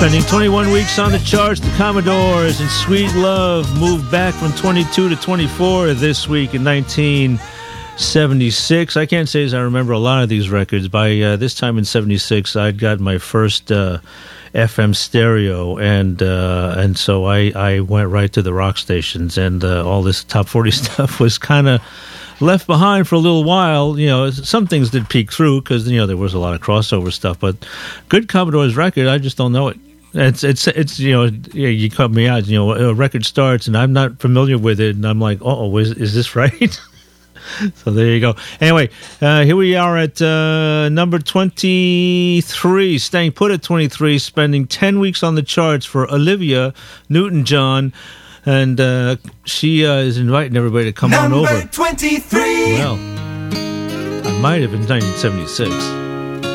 Spending 21 weeks on the charts, the Commodores and Sweet Love moved back from 22 to 24 this week in 1976. I can't say as I remember a lot of these records. By this time in 76, I'd got my first FM stereo, and so I went right to the rock stations, and all this top 40 stuff was kind of left behind for a little while. You know, some things did peek through because, you know, there was a lot of crossover stuff, but good Commodores record, I just don't know it. It's you know, you cut me out, you know, a record starts and I'm not familiar with it and I'm like, oh, is this right? So there you go. Anyway, here we are at number 23, staying put at 23, spending 10 weeks on the charts for Olivia Newton-John. And she is inviting everybody to come on over. Number 23. Well, I might have in 1976.